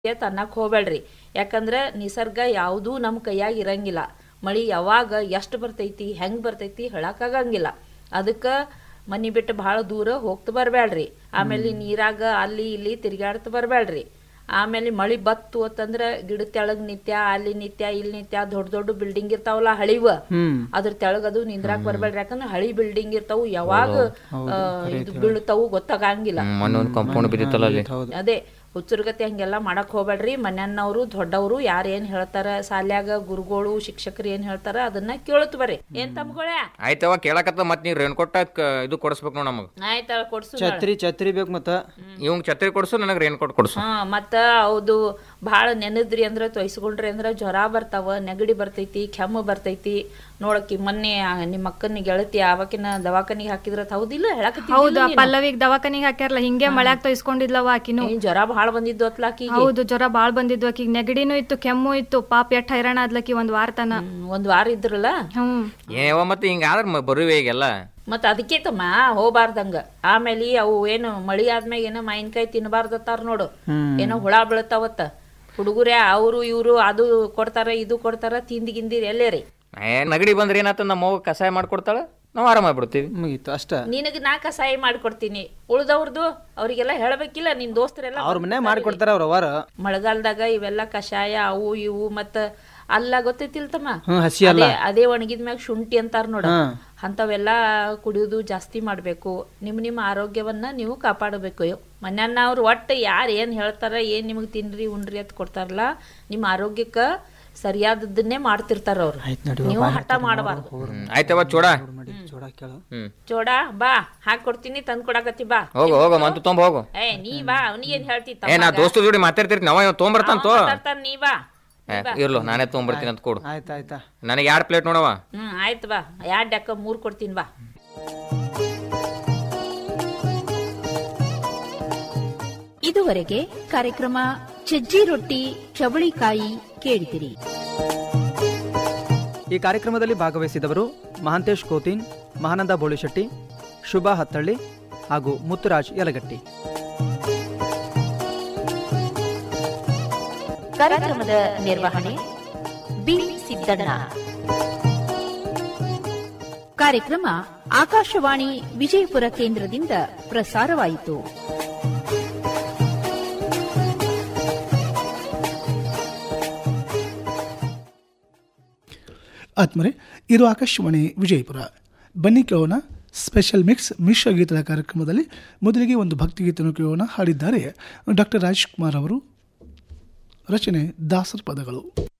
ಅನ್ನಕ್ಕೆ ಹೋಗ್ಬೇಡ್ರಿ. ಯಾಕಂದ್ರೆ ನಿಸರ್ಗ ಯಾವುದೂ ನಮ್ಮ ಕೈಯಾಗ ಇರಂಗಿಲ್ಲ. ಮಳಿ ಯಾವಾಗ ಎಷ್ಟು ಬರ್ತೈತಿ ಹೆಂಗೆ ಬರ್ತೈತಿ ಹೇಳಕ್ಕಾಗಂಗಿಲ್ಲ. ಅದಕ್ಕೆ ಮನಿ ಬಿಟ್ಟು ಭಾಳ ದೂರ ಹೋಗ್ತಾ ಬರಬೇಡ್ರಿ. ಆಮೇಲೆ ನೀರಾಗ ಅಲ್ಲಿ ಇಲ್ಲಿ ತಿರ್ಗಾಡ್ತಾ ಬರಬೇಡ್ರಿ. ಆಮೇಲೆ ಮಳಿ ಬತ್ತು ಅಂತಂದ್ರೆ ಗಿಡ ತೆಳಗ್ ನಿತ್ಯ ಅಲ್ಲಿ ನಿತ್ಯ ಇಲ್ಲಿ ನಿತ್ಯ ದೊಡ್ಡ ದೊಡ್ಡ ಬಿಲ್ಡಿಂಗ್ ಇರ್ತಾವಲ್ಲ ಹಳಿವ, ಅದ್ರ ತೆಳಗ್ ಅದು ನಿಂದ್ರಾಕ್ ಬರ್ಬೇಡ್ರಿ. ಯಾಕಂದ್ರೆ ಹಳಿ ಬಿಲ್ಡಿಂಗ್ ಇರ್ತಾವು, ಯಾವಾಗ ಇದು ಬೀಳ್ತಾವು ಗೊತ್ತಾಗಂಗಿಲ್ಲ. ಅದೇ ಹುಚ್ಚುರ್ಗತಿ ಹಂಗೆಲ್ಲ ಮಾಡಕ್ ಹೋಗ್ಬೇಡ್ರಿ. ಮನ್ಯನ್ನವ್ರು ದೊಡ್ಡವರು ಯಾರು ಏನ್ ಹೇಳ್ತಾರ, ಶಾಲ್ಯಾಗ ಗುರುಗಳು ಶಿಕ್ಷಕರು ಏನ್ ಹೇಳ್ತಾರ ಅದನ್ನ ಕೇಳತ್ ಬರ್ರಿ. ಏನ್ ತಮ್ಗಳೇ ಆಯ್ತವ ಕೇಳಕತ್ತ ಮತ್ ನೀವ್ ರೇನ್ ಕೊಟ್ಟ ಇದು ಕೊಡ್ಸ್ಬೇಕು ನೋಡ್ ನಮಗ್. ಆಯ್ತ ಕೊಡ್ಸು. ಛತ್ರಿ ಬೇಕು ಮತ್ತ ಇವಂಗ್ ಛತ್ರಿ ಕೊಡ್ಸು, ನನಗ್ ರೇನ್ ಕೊಟ್ ಕೊಡ್ಸು. ಮತ್ತ ಹೌದು ಭಾಳ ನೆನದ್ರಿ ಅಂದ್ರ ತೊಯ್ಸ್ಕೊಂಡ್ರಿ ಅಂದ್ರ ಜ್ವರ ಬರ್ತಾವ, ನೆಗಡಿ ಬರ್ತೈತಿ, ಕೆಮ್ಮು ಬರ್ತೈತಿ. ನೋಡಕಿ ಮೊನ್ನೆ ನಿಮ್ಮ ಅಕ್ಕನ ಗೆಳತಿ ಆವಕಿನ ದವಾಖಾನಿಗೆ ಹಾಕಿದ್ರ ಹೌದಿಲ್ಲ ಹೇಳಕತ್ತಿ? ಹೌದು, ಪಲ್ಲವಿಗ್ ದವಾಖಾನಿಗೆ ಹಾಕ್ಯಾರಲ್ಲ, ಹಿಂಗೆ ಮಳ್ಯಾಗ ತೊಯ್ಸ್ಕೊಂಡಿದ್ಲವ ಆಕಿನು. ಜ್ವರ ಭಾಳ ಬಂದಿದ್ದು ಅತ್ಲಾಕಿ. ಹೌದು, ಜ್ವರ ಬಾಳ್ ಬಂದಿದ್ವು ಆಕಿಗೆ. ನೆಗಡಿನೂ ಇತ್ತು, ಕೆಮ್ಮು ಇತ್ತು. ಪಾಪ ಎಷ್ಟ್ ಹೈರಾಣ ಆದ್ಲಕಿ ಒಂದ್ ವಾರ ತನ. ಒಂದ್ ವಾರ ಇದ್ರಲ್ಲ. ಏವ ಮತ್ತೆ ಹಿಂಗಾದ್ರ ಬರುವೆ ಈಗೆಲ್ಲ. ಮತ್ತ ಅದಕ್ಕೆ ತಮ್ಮ ಹೋಗ್ಬಾರ್ದಂಗ. ಆಮೇಲೆ ಅವು ಏನು ಮಳಿ ಆದ್ಮ್ಯಾಗ ಏನೋ ಮಾವಿನಕಾಯಿ ತಿನ್ಬಾರ್ದತ್ತಾರ ನೋಡು, ಏನೋ ಹುಳ ಬೀಳ್ತಾವತ್ತ. ಹುಡುಗರೇ ಅವ್ರು ಇವ್ರು ಅದು ಕೊಡ್ತಾರ ಇದು ಕೊಡ್ತಾರ, ತಿಂದಿಗಿಂದಿರಿ ಎಲ್ಲೇ ರೀ. ನಗಡಿ ಬಂದ್ರೆ ಏನಾತ ನಮ್ಮ ಅವ್ವ ಕಷಾಯ ಮಾಡ್ಕೊಡ್ತಾಳ, ನಾವ್ ಆರಾಮಾಗ್ಬಿಡ್ತೀವಿ. ಮುಗೀತು ಅಷ್ಟ. ನಿನಗ್ ನಾ ಕಷಾಯ ಮಾಡ್ಕೊಡ್ತೀನಿ, ಉಳ್ದವ್ರದು ಅವ್ರಿಗೆಲ್ಲ ಹೇಳಬೇಕಿಲ್ಲ. ನಿನ್ ದೋಸ್ತರೆಲ್ಲ ಅವ್ರ ಮನೆ ಮಾಡ್ಕೊಡ್ತಾರ ಅವ್ರ ಅವರ. ಮಳೆಗಾಲದಾಗ ಇವೆಲ್ಲ ಕಷಾಯ ಅವು ಇವು ಮತ್ತ ಅಲ್ಲ ಗೊತ್ತೈತಿಲ್ತಮ್ಮ, ಹಸಿ ಅಲ್ಲ, ಅದೇ ಒಣಗಿದ್ಮ್ಯಾಗ ಶುಂಠಿ ಅಂತಾರ ನೋಡ, ಅಂತವೆಲ್ಲ ಕುಡಿಯೋದು ಜಾಸ್ತಿ ಮಾಡ್ಬೇಕು. ನಿಮ್ಮ ಆರೋಗ್ಯವನ್ನ ನೀವು ಕಾಪಾಡಬೇಕು. ಮನ್ಯಾನ ಅವ್ರು ಒಟ್ಟು ಯಾರು ಏನ್ ಹೇಳ್ತಾರ, ಏನ್ ನಿಮಗ್ ತಿನ್ರಿ ಉಣ್ರಿ ಅಂತ ಕೊಡ್ತಾರಲ್ಲ, ನಿಮ್ಮ ಆರೋಗ್ಯಕ್ಕ ಸರಿಯಾದದ್ದನ್ನೇ ಮಾಡ್ತಿರ್ತಾರ ಅವ್ರು. ನೀವು ಹಠ ಮಾಡಬಾರ್ದು. ಆಯ್ತವ ಚೋಡ ಚೋಡ ಬಾ ಹಾಕೊಡ್ತೀನಿ, ತಂದ್ ಕೊಡಕತ್ತಿ ಬಾ. ಹೋಗು ಹೋಗು ಮಂತು ತೊಂಬ ಹೋಗು. ನೀ ಬಾ, ಅವನಿಗೇನ್ ಹೇಳ್ತಿ? ನಾ ದೋಸ್ತ ಜೋಡಿ ಮಾತಾಡ್ತಿರ್ತೀನಿ, ನಾವ ತೊಂಬರ್ತಾನ. ನೀ ಬಾ ಇರ್ಲು ನಾನೇ ತೊಗೊಂಬರ್ತೀನಿ ಅಂತ ಕೊಡು. ಆಯ್ತಾಯ್ತಾ, ನನಗೆ 2 ಪ್ಲೇಟ್ ನೋಡವ. ಆಯ್ತು ಬಾ, 2 ಯಾಕ 3 ಕೊಡ್ತೀನಿ ಬಾ. ಇದುವರೆಗೆ ಕಾರ್ಯಕ್ರಮ ಸಜ್ಜಿ ರೊಟ್ಟಿ ಚವಳಿಕಾಯಿ ಕೇಳಿದಿರಿ. ಈ ಕಾರ್ಯಕ್ರಮದಲ್ಲಿ ಭಾಗವಹಿಸಿದವರು ಮಹಾಂತೇಶ್ ಕೋತಿನ್, ಮಹಾನಂದ ಬೋಳಿಶೆಟ್ಟಿ, ಶುಭಾ ಹತ್ತಳ್ಳಿ ಹಾಗೂ ಮುತ್ತುರಾಜ್ ಯಲಗಟ್ಟಿ. ಕಾರ್ಯಕ್ರಮದ ನಿರ್ವಹಣೆ ಬಿ ಸಿದ್ದಣ್ಣ. ಕಾರ್ಯಕ್ರಮ ಆಕಾಶವಾಣಿ ವಿಜಯಪುರ ಕೇಂದ್ರದಿಂದ ಪ್ರಸಾರವಾಯಿತು. ಆತ್ಮರೆ, ಇದು ಆಕಾಶವಾಣಿ ವಿಜಯಪುರ. ಬನ್ನಿ ಕೇಳೋಣ ಸ್ಪೆಷಲ್ ಮಿಕ್ಸ್ ಮಿಶ್ರ ಗೀತದ ಕಾರ್ಯಕ್ರಮದಲ್ಲಿ ಮೊದಲಿಗೆ ಒಂದು ಭಕ್ತಿಗೀತನ್ನು ಕೇಳೋಣ. ಹಾಡಿದ್ದಾರೆ ಡಾಕ್ಟರ್ ರಾಜ್ಕುಮಾರ್ ಅವರು. ರಚನೆ ದಾಸರ ಪದಗಳು.